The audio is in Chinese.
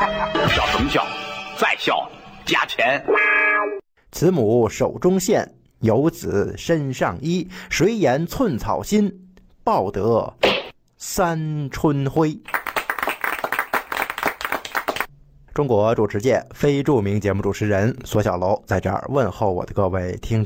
笑什么笑？再笑加钱。 慈母手中线，游子身上衣。谁言寸草心，报得三春晖。中国主持界非著名节目主持人索小楼在这儿问候我的各位听众。